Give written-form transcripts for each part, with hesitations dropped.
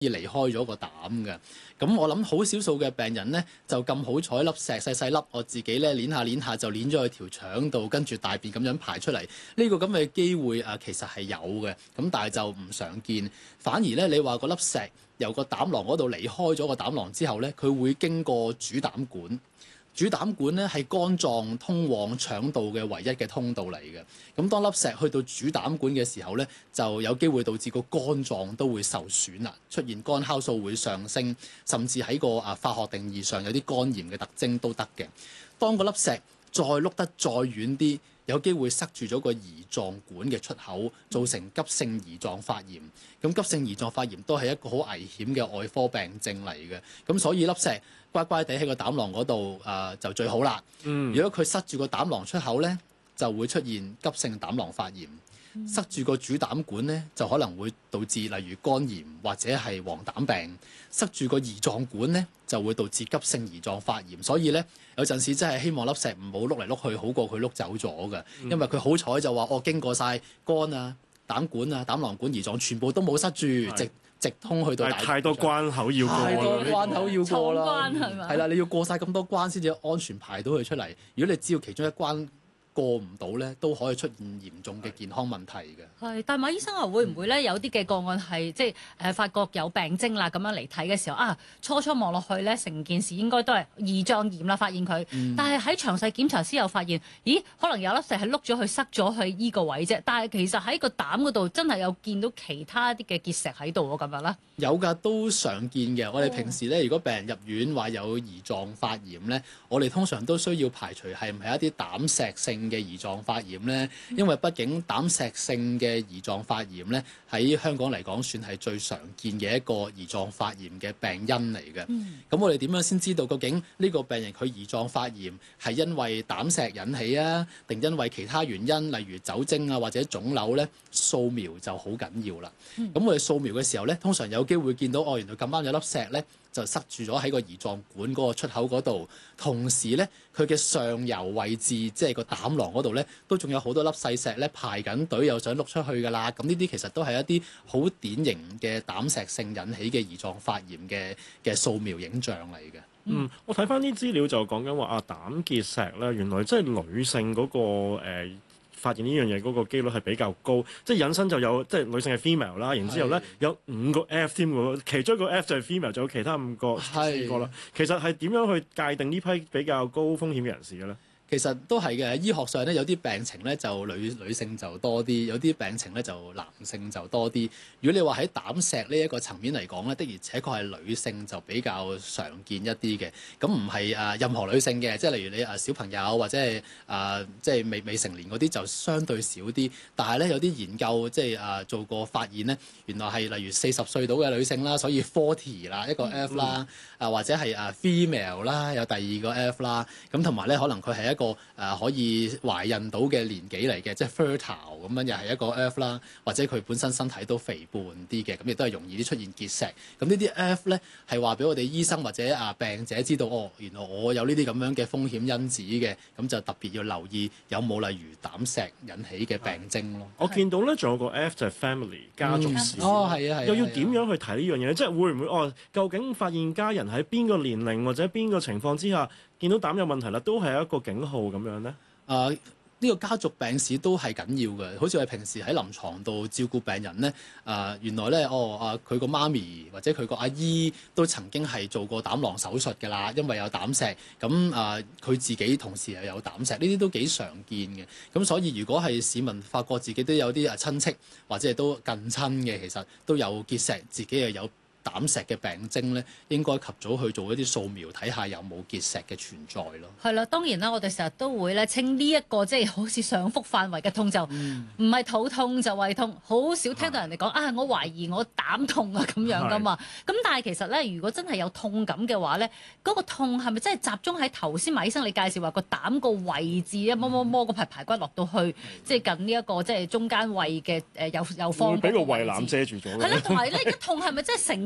離開咗個膽嘅。咁我諗好少數嘅病人咧就咁好彩，粒石細細粒，我自己咧攣下就攣咗去條腸度，跟住大便咁樣排出嚟。呢個咁嘅機會其實係有嘅，咁但係就唔常見。反而咧你話嗰粒石由個膽囊嗰度離開咗個膽囊之後咧，佢會經過主膽管。主膽管咧係肝臟通往腸道嘅唯一嘅通道嚟嘅。咁當粒石去到主膽管嘅時候咧，就有機會導致個肝臟都會受損啦，出現肝酵素會上升，甚至喺個化學定義上有啲肝炎嘅特徵都得嘅。當個粒石再碌得再遠啲，有機會塞住咗個胰臟管嘅出口，造成急性胰臟發炎。咁急性胰臟發炎都係一個好危險嘅外科病症嚟嘅。咁所以粒石乖乖地喺個膽囊嗰度就最好啦。如果佢塞住個膽囊出口咧，就會出現急性膽囊發炎。塞住個主膽管咧，就可能會導致例如肝炎或者係黃疸病。塞住個胰臟管咧，就會導致急性胰臟發炎。所以咧，有陣時真係希望粒石唔好碌嚟碌去，好過佢碌走咗嘅。因為佢好彩就話經過晒肝啊、膽管啊、膽囊管、胰臟全部都冇塞住，直通去到大。 太多關口要過， 太多關口要過啦。 闖關係咪？ 係啦，你要過晒咁多關先至安全排到佢出嚟。如果你只要其中一關過唔到咧，都可以出現嚴重嘅健康問題嘅。 係，但係馬醫生話會唔會咧有啲嘅個案係即係發覺有病徵啦，咁樣嚟睇嘅時候初望落去咧，成件事應該都係胰臟炎啦，發現佢。但係喺詳細檢查之後發現，咦，可能有粒石係碌咗去塞咗去依個位啫。但係其實喺個膽嗰度真係有見到其他啲嘅結石喺度喎，咁樣啦。 有㗎，都常見嘅。我哋平時咧，如果病人入院話有胰臟發炎咧，我哋通常都需要排除係唔係一啲膽石性嘅胰臟發炎咧，因為畢竟膽石性嘅胰臟發炎咧喺香港嚟講算係最常見嘅一個胰臟發炎嘅病因嚟嘅。咁我哋點樣先知道究竟呢個病人佢胰臟發炎係因為膽石引起啊，定因為其他原因，例如酒精啊或者腫瘤咧？掃描就好緊要啦。咁我哋掃描嘅時候咧，通常有機會見到原來咁啱有粒石咧就塞住咗喺個胰臟管嗰個出口嗰度，同時咧佢嘅上游位置即係個膽囊嗰度咧，都仲有好多粒細石咧排緊隊，又想碌出去㗎啦。咁呢啲其實都係一啲好典型嘅膽石性引起嘅胰臟發炎嘅掃描影像嚟嘅。 我睇翻啲資料就講緊話膽結石咧，原來即係女性嗰個發現呢樣嘢嗰個機率係比較高，即係引申就有即係女性係 female 啦，然之後咧有5個 F 添喎，其中一個 F 就係 female，仲有其他4個啦。其實係點樣去界定呢批比較高風險嘅人士嘅咧？ 其實都係嘅，醫學上咧有啲病情咧就女性就多啲，有啲病情咧就男性就多啲。如果你話喺膽石呢一個層面嚟講咧，的而且確係女性就比較常見一啲嘅。咁唔係任何女性嘅，即係例如你小朋友或者係即係未成年嗰啲就相對少啲。但係咧有啲研究即係做過發現咧，原來係例如40歲到嘅女性啦，所以 40啦一個 F 啦，或者係female 啦有第2個 F 啦，咁同埋咧可能佢係一個可以懷孕到嘅年紀嚟嘅，即係 fertile 咁樣又係一個 F 啦，或者佢本身身體都肥胖啲嘅，咁亦都係容易啲出現結石。咁呢啲 F 咧係話俾我哋醫生或者病者知道，原來我有呢啲咁樣嘅風險因子嘅，咁就特別要留意有冇例如膽石引起嘅病徵咯。 我見到咧仲有個 F 就係 family 家族史。 係啊， 又要點樣去睇呢樣嘢？即係會唔會究竟發現家人喺邊個年齡或者邊個情況之下見到膽有問題啦，都係一個警號咁樣咧？ 呢個家族病史都係緊要嘅，好似我哋平時喺臨床度照顧病人咧，原來咧佢個媽咪或者佢個阿姨都曾經係做過膽囊手術㗎啦，因為有膽石，咁佢自己同時又有膽石，呢啲都幾常見嘅。咁所以如果係市民發覺自己都有啲親戚或者係都近親嘅，其實都有結石，自己又有膽石嘅病徵咧，應該及早去做一啲掃描，睇下有冇結石嘅存在咯。 係啦，當然啦，我哋成日都會咧稱呢一個即係好似上腹範圍嘅痛就唔係肚痛就胃痛，好少聽到人哋講我懷疑我膽痛啊咁樣噶嘛。咁但係其實咧，如果真係有痛感嘅話咧，嗰個痛係咪真係集中喺頭先馬醫生你介紹話個膽個位置啊，摸個排骨落到去，即係近呢一個即係中間胃嘅右方。 會俾個胃腩遮住咗。 係啦，同埋咧，一痛係咪真係成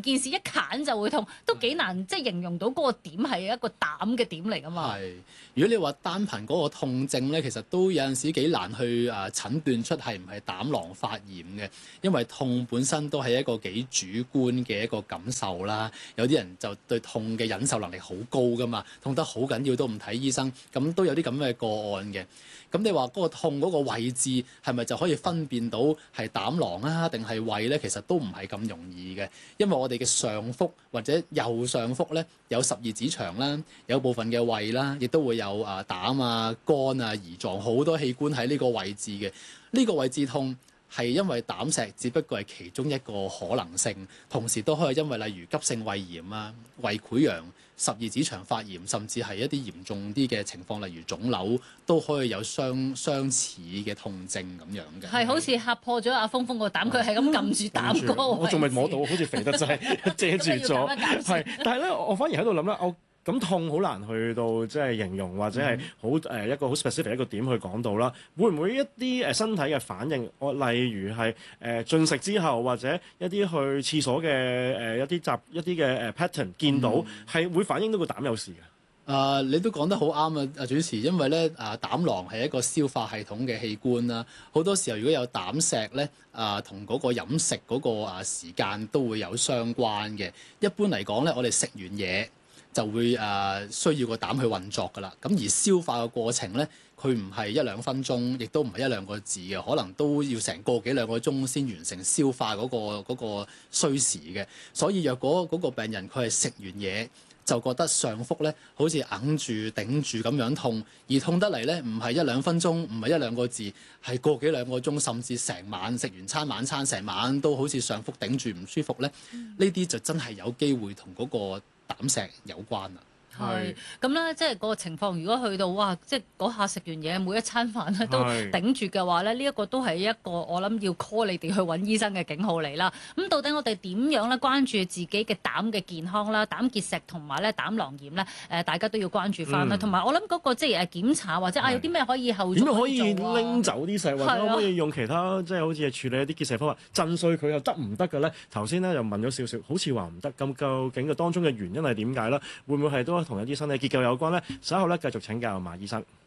件事一揀就會痛，都幾難即係形容到嗰個點係一個膽嘅點嚟㗎嘛。 係，如果你話單憑嗰個痛症咧，其實都有陣時幾難去診斷出係唔係膽囊發炎嘅，因為痛本身都係一個幾主觀嘅一個感受啦。有啲人就對痛嘅忍受能力好高㗎嘛，痛得好緊要都唔睇醫生，咁都有啲咁嘅個案嘅。咁你話嗰個痛嗰個位置係咪就可以分辨到係膽囊啊定係胃咧？其實都唔係咁容易嘅，因為我哋嘅上腹或者右上腹咧有十二指腸啦，有部分嘅胃啦，亦都會有膽啊、肝啊、胰臟好多器官喺呢個位置嘅。呢個位置痛係因為膽石，只不過係其中一個可能性，同時都可以因為例如急性胃炎啊、胃潰瘍、十二指腸發炎，甚至係一啲嚴重啲嘅情況，例如腫瘤，都可以有相似嘅痛症咁樣嘅。 係好似嚇破咗阿峰峰個膽，佢係咁撳住膽嗰個位置。 我仲未摸到，好似肥得滯，遮住咗。係，但係咧，我反而喺度諗咧，咁痛好難去到即係形容，或者係好一個好 specific 一個點去講到啦。會唔會一啲身體嘅反應？例如係進食之後，或者一啲去廁所嘅一啲嘅pattern 見到係會反映到個膽有事嘅。 你都講得好啱啊，主持，因為咧膽囊係一個消化系統嘅器官啦。好多時候如果有膽石咧，同嗰個飲食嗰個時間都會有相關嘅。一般嚟講咧，我哋食完嘢就會需要個膽去運作㗎啦。咁而消化嘅過程咧，佢唔係一兩分鐘，亦都唔係一兩個字嘅，可能都要成個幾兩個鐘先完成消化嗰個需時嘅。所以若果嗰個病人佢係食完嘢，就覺得上腹咧好似揞住頂住咁樣痛，而痛得嚟咧唔係一兩分鐘，唔係一兩個字，係個幾兩個鐘，甚至成晚食完餐晚餐，成晚都好似上腹頂住唔舒服咧。呢啲就真係有機會同嗰個膽石有關啦。 係咁咧，即係嗰個情況，如果去到哇，即係嗰下食完嘢，每一餐飯咧都頂住嘅話咧，呢一個都係一個我諗要 call 你哋去揾醫生嘅警號嚟啦。咁到底我哋點樣咧關注自己嘅膽嘅健康啦、膽結石同埋咧膽囊炎咧？大家都要關注翻啦。同埋我諗嗰個即係檢查或者有啲咩可以後續點樣可以拎走啲石，或者可唔可以用其他即係好似係處理一啲結石方法震碎佢又得唔得嘅咧？頭先咧又問咗少少，好似話唔得。咁究竟嘅當中嘅原因係點解咧？會唔會係都同一啲身體結構有關咧？稍後咧繼續請教馬醫生。